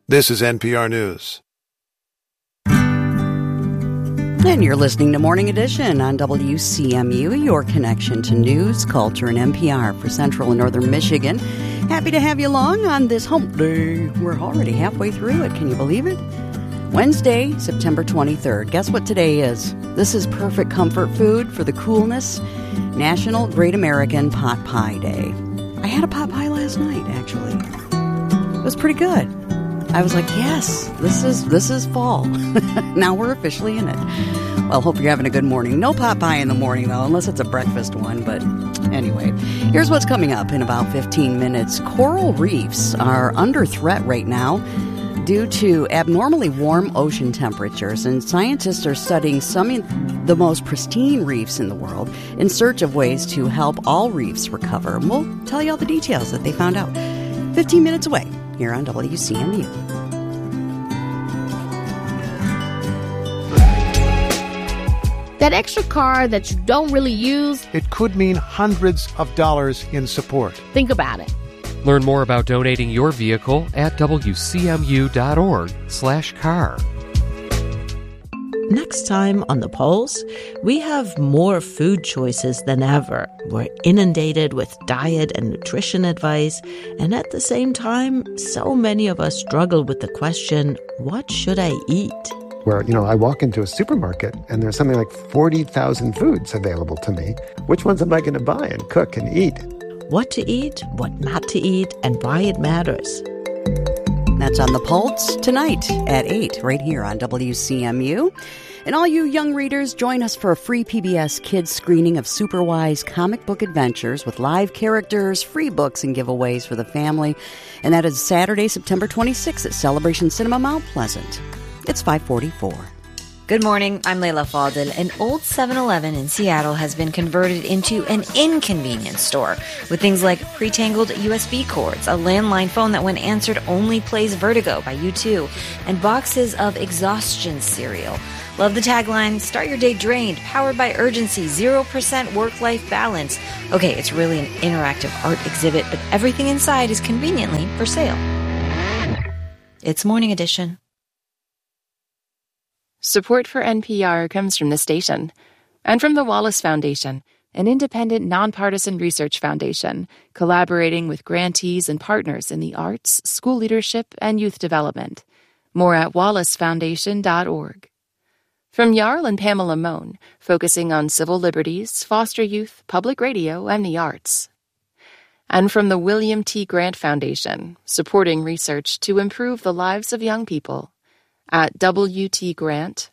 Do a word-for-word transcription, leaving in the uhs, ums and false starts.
This is N P R News. And you're listening to Morning Edition on W C M U, your connection to news, culture, and N P R for Central and Northern Michigan. Happy to have you along on this hump day. We're already halfway through it. Can you believe it? Wednesday, September twenty-third. Guess what today is? This is perfect comfort food for the coolness. National Great American Pot Pie Day. I had a pot pie last night, actually. It was pretty good. I was like, yes, this is this is fall. Now we're officially in it. Well, hope you're having a good morning. No pot pie in the morning, though, unless it's a breakfast one. But anyway, here's what's coming up in about fifteen minutes. Coral reefs are under threat right now due to abnormally warm ocean temperatures, and scientists are studying some of the most pristine reefs in the world in search of ways to help all reefs recover. And we'll tell you all the details that they found out fifteen minutes away here on W C M U. That extra car that you don't really use, it could mean hundreds of dollars in support. Think about it. Learn more about donating your vehicle at W C M U dot org slash car. Next time on The Pulse, we have more food choices than ever. We're inundated with diet and nutrition advice, and at the same time, so many of us struggle with the question, what should I eat? Where, you know, I walk into a supermarket and there's something like forty thousand foods available to me. Which ones am I going to buy and cook and eat? What to eat, what not to eat, and why it matters. That's on The Pulse tonight at eight, right here on W C M U. And all you young readers, join us for a free P B S Kids screening of Superwise comic book adventures with live characters, free books, and giveaways for the family. And that is Saturday, September twenty-sixth at Celebration Cinema Mount Pleasant. It's five forty-four. Good morning, I'm Layla Fadel. An old seven eleven in Seattle has been converted into an inconvenience store with things like pre-tangled U S B cords, a landline phone that when answered only plays Vertigo by U two, and boxes of exhaustion cereal. Love the tagline, start your day drained, powered by urgency, zero percent work-life balance. Okay, it's really an interactive art exhibit, but everything inside is conveniently for sale. It's Morning Edition. Support for N P R comes from the station and from the Wallace Foundation, an independent, nonpartisan research foundation collaborating with grantees and partners in the arts, school leadership, and youth development. More at wallace foundation dot org. From Jarl and Pamela Mohn, focusing on civil liberties, foster youth, public radio, and the arts. And from the William T. Grant Foundation, supporting research to improve the lives of young people. At W T grant